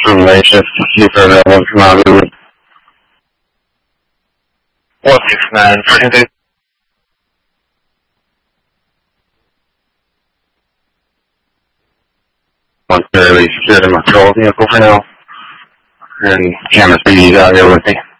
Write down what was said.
from late shift to see if they're available to come out of it. 169 for Tuesday. Once they're secured in my patrol vehicle for now. And camera speed out here with me.